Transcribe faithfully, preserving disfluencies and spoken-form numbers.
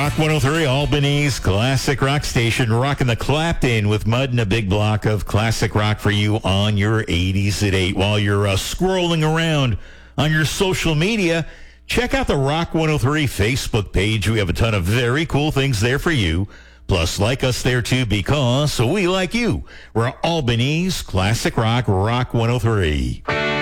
Rock one oh three, Albany's classic rock station, rocking the Clapton with Mud and a big block of classic rock for you on your eighties at eight. While you're uh, scrolling around on your social media, check out the Rock one oh three Facebook page. We have a ton of very cool things there for you. Plus, like us there too, because we like you. We're Albany's classic rock, Rock one oh three.